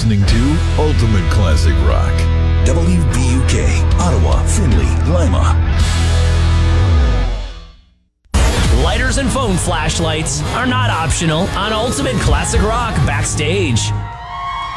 listening to Ultimate Classic Rock. WBUK, Ottawa, Findlay, Lima. Lighters and phone flashlights are not optional on Ultimate Classic Rock Backstage.